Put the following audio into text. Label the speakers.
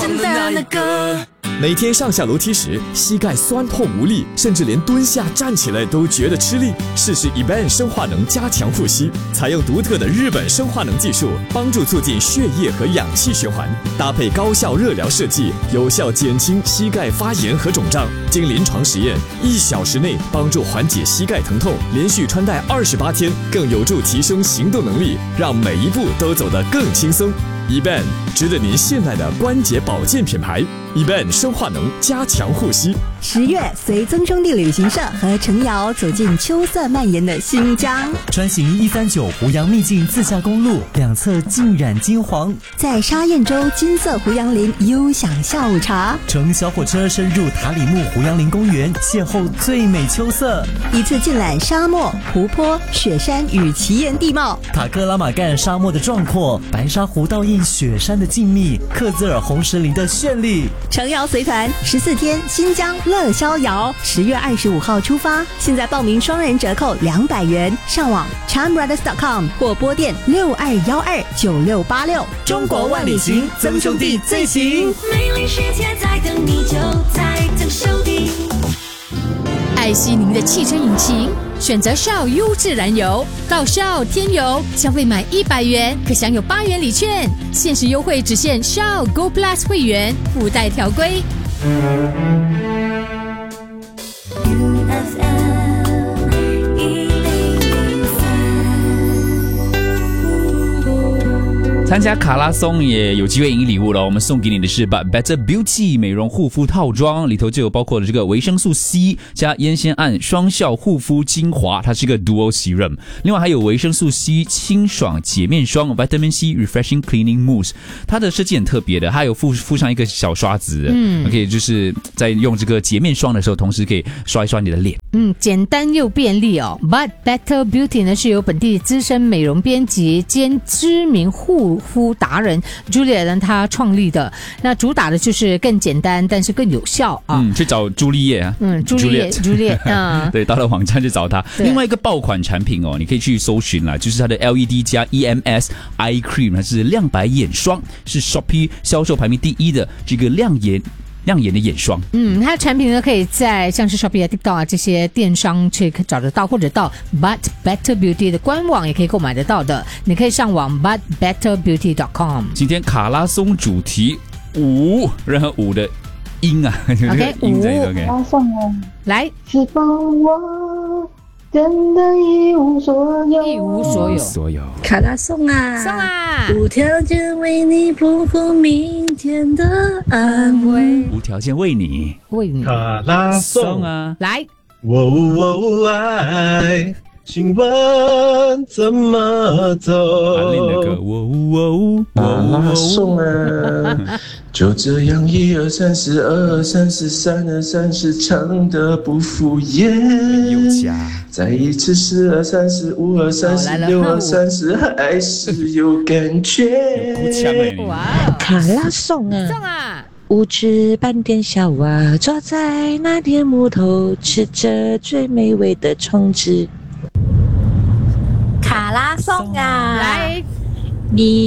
Speaker 1: 单的歌。
Speaker 2: 每天上下楼梯时，膝盖酸痛无力，甚至连蹲下站起来都觉得吃力。试试 eBan 生化能加强护膝，采用独特的日本生化能技术，帮助促进血液和氧气循环，搭配高效热疗设计，有效减轻膝盖发炎和肿胀。经临床实验，1小时内帮助缓解膝盖疼痛，连续穿戴28天，更有助提升行动能力，让每一步都走得更轻松。eBan 值得您信赖的关节保健品牌。eBan 生化能加强护膝。
Speaker 3: 10月，随曾兄弟旅行社和程瑶走进秋色蔓延的新疆，
Speaker 4: 穿行139胡杨秘境自驾公路，两侧浸染金黄，
Speaker 3: 在沙堰洲金色胡杨林悠享下午茶，
Speaker 4: 乘小火车深入塔里木胡杨林公园，邂逅最美秋色，
Speaker 3: 一次尽览沙漠、湖泊、雪山与奇岩地貌，
Speaker 4: 塔克拉玛干沙漠的壮阔，白沙湖倒映雪山的静谧，克孜尔红石林的绚丽。
Speaker 3: 程瑶随团14天新疆乐逍遥，10月25号出发，现在报名双人折扣200元，上网 charmbrothers.com 或拨电62129686。
Speaker 4: 中国万里行，曾兄弟最行。
Speaker 1: 美丽世界在等你，就在曾兄弟。
Speaker 5: 爱惜您的汽车引擎，选择 Shell 优质燃油，到 Shell 添油，消费满100元可享有8元礼券，限时优惠只限 Shell Go Plus 会员，附带条规。
Speaker 6: 参加卡拉松也有机会赢礼物了，我们送给你的是 But Better Beauty 美容护肤套装，里头就有包括了这个维生素 C 加烟酰胺双效护肤精华，它是一个 Dual Serum， 另外还有维生素 C 清爽洁面霜 Vitamin C Refreshing Cleaning Mousse， 它的设计很特别的，它有附上一个小刷子，可以就是在用这个洁面霜的时候，同时可以刷一刷你的脸。
Speaker 5: 简单又便利哦。But Better Beauty 呢是由本地资深美容编辑兼知名护肤达人 Julia 呢她创立的，那主打的就是更简单但是更有效啊。
Speaker 6: 去找朱丽叶啊。
Speaker 5: 朱丽叶
Speaker 6: 对，到了网站去找她。另外一个爆款产品哦，你可以去搜寻啦，就是它的 LED 加 EMS Eye Cream， 它是亮白眼霜，是 Shopee 销售排名第1的这个亮眼的眼霜。
Speaker 5: 它的产品呢可以在像是 Shopee 啊、TikTok 啊这些电商去找得到，或者到 But Better Beauty 的官网也可以购买得到的。你可以上网 butbetterbeauty.com。
Speaker 6: 今天卡拉松主题5，任何5的音啊
Speaker 5: ，OK，
Speaker 6: 音在里头。
Speaker 7: 卡拉颂啊，
Speaker 5: 来，
Speaker 7: 是否我真的一无所有？卡拉颂啊，
Speaker 5: 送啊，
Speaker 7: 无条件为你匍匐明天的安慰，
Speaker 6: 无条件为你
Speaker 8: 卡拉颂
Speaker 6: 啊，
Speaker 5: 来，
Speaker 8: 爱，请问怎么走？
Speaker 6: 阿令的歌，
Speaker 8: 卡拉颂啊，就这样1、2、3、4、2、2、3、4、3、2、3、4，唱得不敷衍。再一次4、2、3、4、5、2、3、4、6、2、3、4，还是有感觉。
Speaker 7: 卡拉颂啊，
Speaker 5: 送啊。
Speaker 7: 无知半点小娃，坐在那点木头，吃着最美味的虫子。卡拉颂啊，
Speaker 5: 来，
Speaker 7: 你